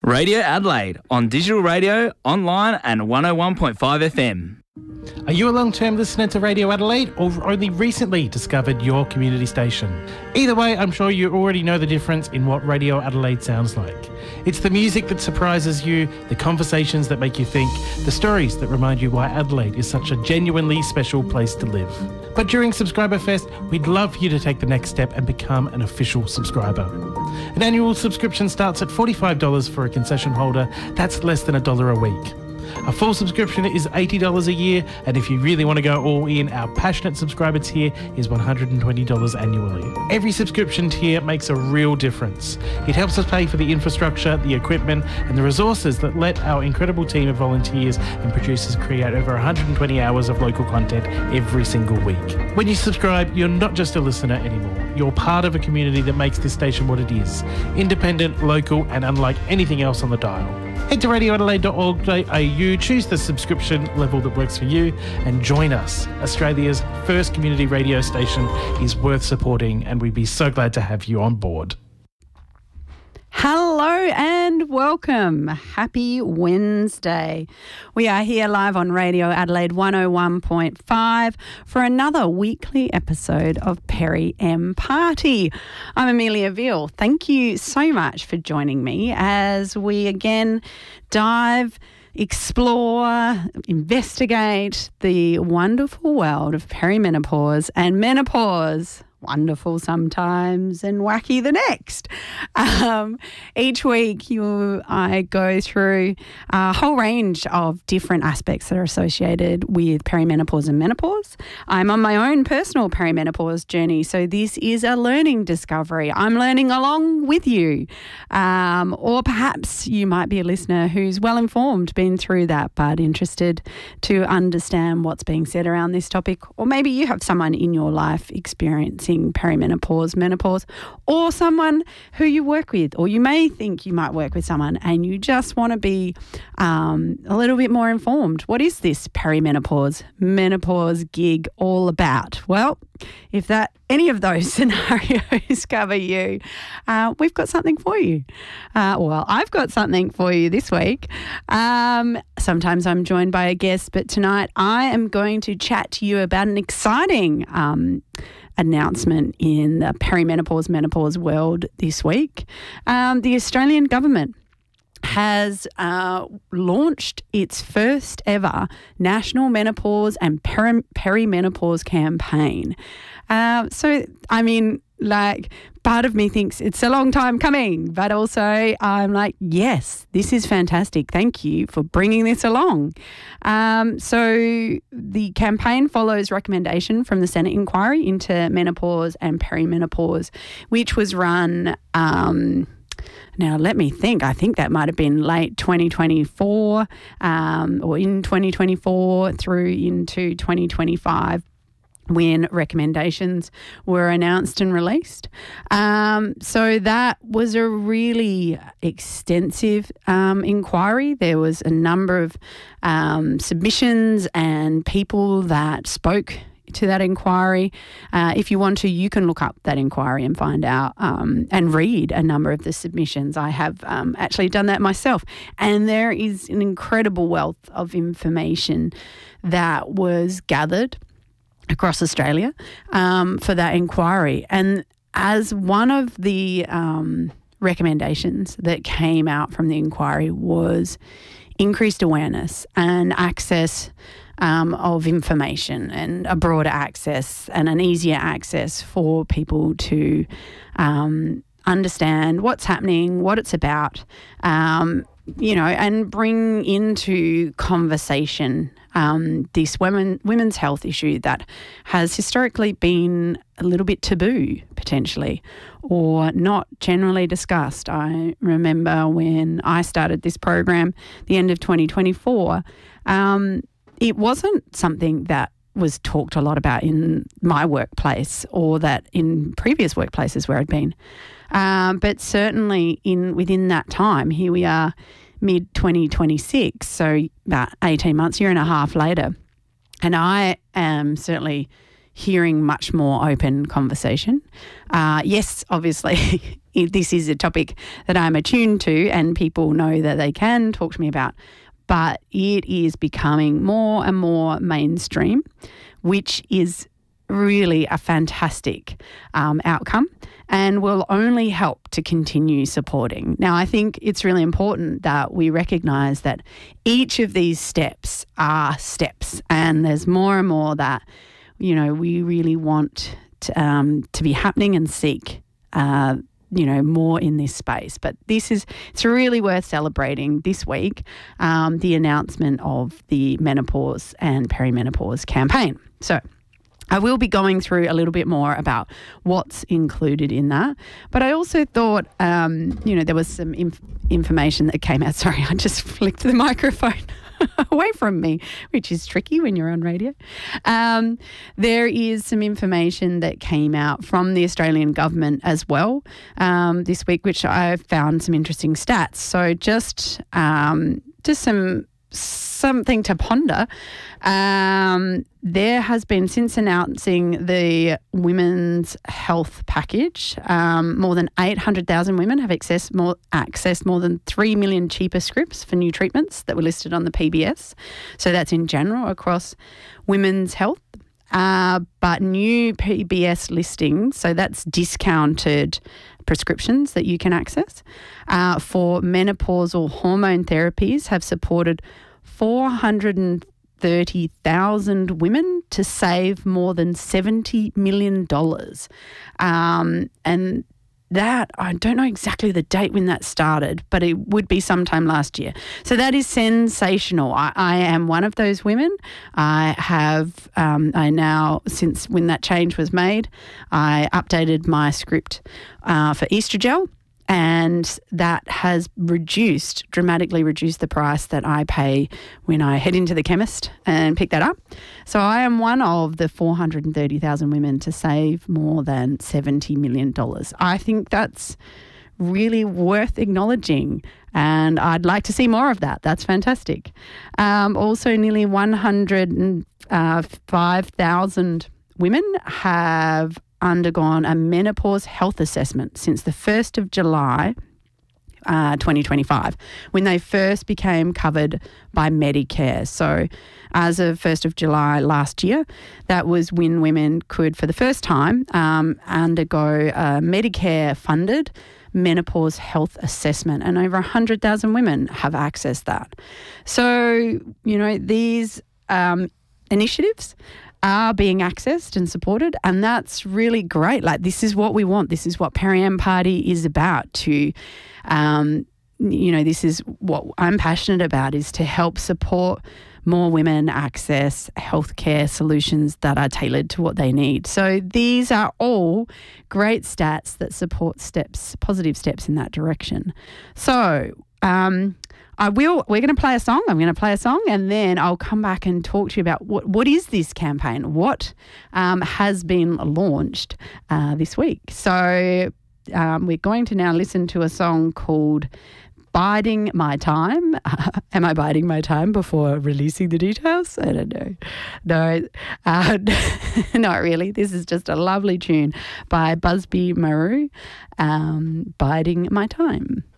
Radio Adelaide on digital radio, online and 101.5 FM. Are you a long-term listener to Radio Adelaide or only recently discovered your community station? Either way, I'm sure you already know the difference in what Radio Adelaide sounds like. It's the music that surprises you, the conversations that make you think, the stories that remind you why Adelaide is such a genuinely special place to live. But during Subscriber Fest, we'd love for you to take the next step and become an official subscriber. An annual subscription starts at $45 for a concession holder. That's less than $1 a week. A full subscription is $80 a year, and if you really want to go all in, our passionate subscriber tier is $120 annually. Every subscription tier makes a real difference. It helps us pay for the infrastructure, the equipment, and the resources that let our incredible team of volunteers and producers create over 120 hours of local content every single week. When you subscribe, you're not just a listener anymore. You're part of a community that makes this station what it is. Independent, local, and unlike anything else on the dial. Head to radioadelaide.org.au, choose the subscription level that works for you, and join us. Australia's first community radio station is worth supporting, and we'd be so glad to have you on board. Hello and welcome. Happy Wednesday. We are here live on Radio Adelaide 101.5 for another weekly episode of Perry M Party. I'm Amelia Veal. Thank you so much for joining me as we again dive, explore, investigate the wonderful world of perimenopause and menopause. Wonderful sometimes and wacky the next. Each week I go through a whole range of different aspects that are associated with perimenopause and menopause. I'm on my own personal perimenopause journey, so this is a learning discovery. I'm learning along with you. Or perhaps you might be a listener who's well informed, been through that, but interested to understand what's being said around this topic. Or maybe you have someone in your life experiencing perimenopause, menopause, or someone who you work with, or you may think you might work with someone and you just want to be a little bit more informed. What is this perimenopause, menopause gig all about? Well, if any of those scenarios cover you, we've got something for you. Well, I've got something for you this week. Sometimes I'm joined by a guest, but tonight I am going to chat to you about an exciting announcement in the perimenopause, menopause world this week. The Australian government has launched its first ever national menopause and perimenopause campaign. Part of me thinks it's a long time coming, but also I'm like, yes, this is fantastic. Thank you for bringing this along. So the campaign follows recommendation from the Senate inquiry into menopause and perimenopause, which was run now, let me think. I think that might have been late 2024 or in 2024 through into 2025 when recommendations were announced and released. So that was a really extensive inquiry. There was a number of submissions and people that spoke to that inquiry. If you want to, you can look up that inquiry and find out and read a number of the submissions. I have actually done that myself. And there is an incredible wealth of information that was gathered across Australia for that inquiry. And as one of the recommendations that came out from the inquiry was increased awareness and access of information, and a broader access and an easier access for people to understand what's happening, what it's about, and bring into conversation this women's health issue that has historically been a little bit taboo, potentially, or not generally discussed. I remember when I started this program, the end of 2024, it wasn't something that was talked a lot about in my workplace or that in previous workplaces where I'd been. But certainly within that time, here we are, mid-2026, so about 18 months, year and a half later, and I am certainly hearing much more open conversation. Yes, obviously, this is a topic that I'm attuned to and people know that they can talk to me about. But it is becoming more and more mainstream, which is really a fantastic outcome and will only help to continue supporting. Now, I think it's really important that we recognise that each of these steps are steps, and there's more and more that, you know, we really want to be happening and seek more in this space. But it's really worth celebrating this week, the announcement of the menopause and perimenopause campaign. So I will be going through a little bit more about what's included in that. But I also thought, there was some information that came out. Sorry, I just flicked the microphone away from me, which is tricky when you're on radio. There is some information that came out from the Australian government as well this week, which I found some interesting stats. So just something to ponder. There has been, since announcing the Women's Health Package, more than 800,000 women have accessed more than 3 million cheaper scripts for new treatments that were listed on the PBS. So that's in general across women's health. But new PBS listings, so that's discounted prescriptions that you can access, for menopausal hormone therapies have supported 430,000 women to save more than $70 million. And that, I don't know exactly the date when that started, but it would be sometime last year. So that is sensational. I am one of those women. I now, since when that change was made, I updated my script for Estrogel, and that has dramatically reduced the price that I pay when I head into the chemist and pick that up. So I am one of the 430,000 women to save more than $70 million. I think that's really worth acknowledging, and I'd like to see more of that. That's fantastic. Also, nearly 105,000 women have undergone a menopause health assessment since the 1st of July 2025, when they first became covered by Medicare. So as of 1st of July last year, that was when women could, for the first time, undergo a Medicare-funded menopause health assessment, and over 100,000 women have accessed that. So, these initiatives are being accessed and supported, and that's really great. Like, this is what we want. This is what Perry M Party is about. This is what I'm passionate about, is to help support more women access healthcare solutions that are tailored to what they need. So these are all great stats that support positive steps in that direction. So we're going to play a song. I'm going to play a song, and then I'll come back and talk to you about what is this campaign? What has been launched this week? So we're going to now listen to a song called Biding My Time. Am I biding my time before releasing the details? I don't know. No, not really. This is just a lovely tune by Busby Marou, Biding My Time.